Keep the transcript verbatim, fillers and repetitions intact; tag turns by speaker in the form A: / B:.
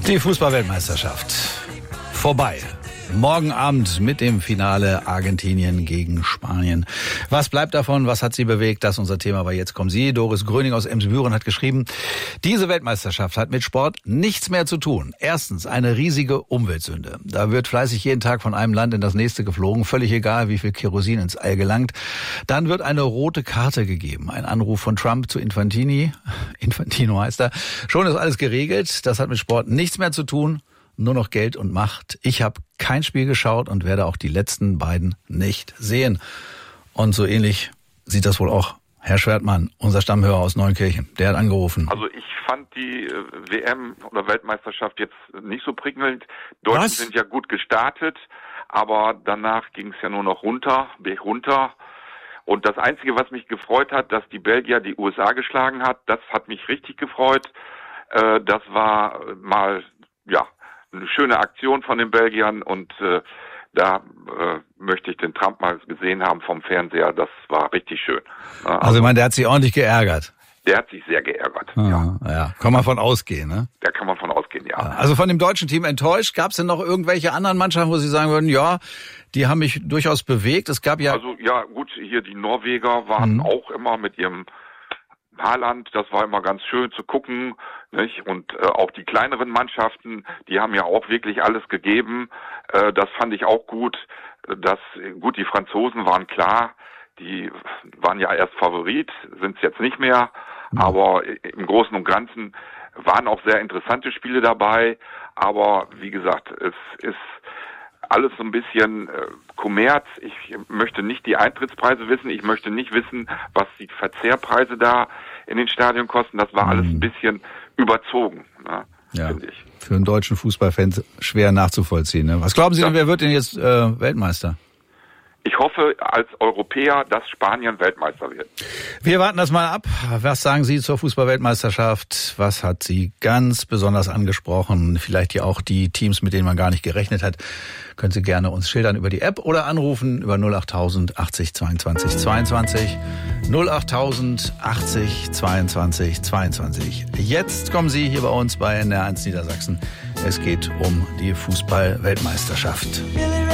A: Die Fußball-Weltmeisterschaft vorbei. Morgen Abend mit dem Finale Argentinien gegen Spanien. Was bleibt davon? Was hat sie bewegt? Das ist unser Thema. Aber jetzt kommen Sie. Doris Gröning aus Emsbüren hat geschrieben, diese Weltmeisterschaft hat mit Sport nichts mehr zu tun. Erstens eine riesige Umweltsünde. Da wird fleißig jeden Tag von einem Land in das nächste geflogen. Völlig egal, wie viel Kerosin ins All gelangt. Dann wird eine rote Karte gegeben. Ein Anruf von Trump zu Infantini. Infantino heißt er. Schon ist alles geregelt. Das hat mit Sport nichts mehr zu tun. Nur noch Geld und Macht. Ich habe kein Spiel geschaut und werde auch die letzten beiden nicht sehen. Und so ähnlich sieht das wohl auch Herr Schwertmann, unser Stammhörer aus Neunkirchen. Der hat angerufen.
B: Also ich fand die äh, W M oder Weltmeisterschaft jetzt nicht so prickelnd. Deutschen
A: Was?
B: sind ja gut gestartet, aber danach ging es ja nur noch runter, Berg runter. Und das Einzige, was mich gefreut hat, dass die Belgier die U S A geschlagen hat, das hat mich richtig gefreut. Äh, das war mal, ja, eine schöne Aktion von den Belgiern und äh, da äh, möchte ich den Trump mal gesehen haben vom Fernseher. Das war richtig schön. Äh, also,
A: also ich meine, der hat sich ordentlich geärgert.
B: Der hat sich sehr geärgert.
A: Ah, ja. ja, kann man von ausgehen, ne?
B: Da kann man von ausgehen, ja.
A: Also von dem deutschen Team enttäuscht. Gab es denn noch irgendwelche anderen Mannschaften, wo Sie sagen würden, ja, die haben mich durchaus bewegt? Es gab ja...
B: Also ja, gut, hier die Norweger waren mhm. auch immer mit ihrem Haaland, das war immer ganz schön zu gucken, nicht? Und äh, auch die kleineren Mannschaften, die haben ja auch wirklich alles gegeben. Äh, das fand ich auch gut. Das, gut, die Franzosen waren klar, die waren ja erst Favorit, sind es jetzt nicht mehr. Mhm. Aber im Großen und Ganzen waren auch sehr interessante Spiele dabei. Aber wie gesagt, es ist alles so ein bisschen äh, Kommerz. Ich möchte nicht die Eintrittspreise wissen. Ich möchte nicht wissen, was die Verzehrpreise da in den Stadien kosten. Das war alles ein bisschen überzogen, ne,
A: ja,
B: finde ich.
A: Für einen deutschen Fußballfan schwer nachzuvollziehen. Ne? Was glauben Sie denn, wer wird denn jetzt äh, Weltmeister?
B: Ich hoffe als Europäer, dass Spanien Weltmeister wird.
A: Wir warten das mal ab. Was sagen Sie zur Fußball-Weltmeisterschaft? Was hat Sie ganz besonders angesprochen? Vielleicht hier auch die Teams, mit denen man gar nicht gerechnet hat. Können Sie gerne uns schildern über die App oder anrufen über null achttausend achtzig zweiundzwanzig zweiundzwanzig. null achttausend achtzig zweiundzwanzig zweiundzwanzig. Jetzt kommen Sie hier bei uns bei N D R eins Niedersachsen. Es geht um die Fußball-Weltmeisterschaft.